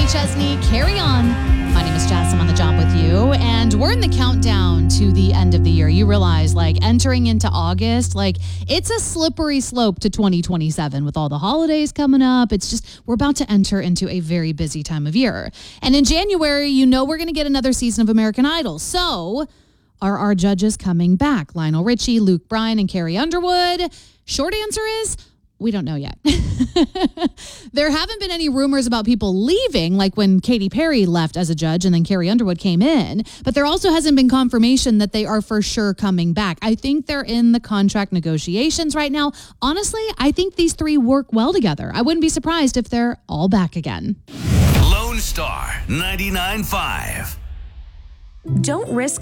Lee Chesney, Carry On. My name is Jess. I'm on the job with you, and we're in the countdown to the end of the year. You realize, entering into August, it's a slippery slope to 2027 with all the holidays coming up. It's just, we're about to enter into a very busy time of year. And in January, we're going to get another season of American Idol. So, are our judges coming back? Lionel Richie, Luke Bryan, and Carrie Underwood? Short answer is, we don't know yet. There haven't been any rumors about people leaving, like when Katy Perry left as a judge and then Carrie Underwood came in. But there also hasn't been confirmation that they are for sure coming back. I think they're in the contract negotiations right now. Honestly, I think these three work well together. I wouldn't be surprised if they're all back again. Lone Star 99.5. Don't risk